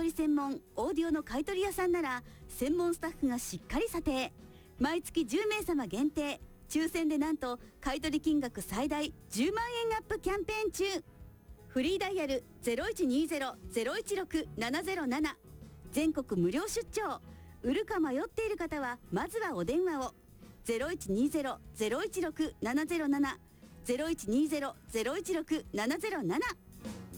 取専門オーディオの買取屋さんなら、専門スタッフがしっかり査定。毎月10名様限定、抽選でなんと買取金額最大10万円アップキャンペーン中。フリーダイヤル 0120-016-707、全国無料出張。売るか迷っている方はまずはお電話を。 0120-016-707、0120-016-707。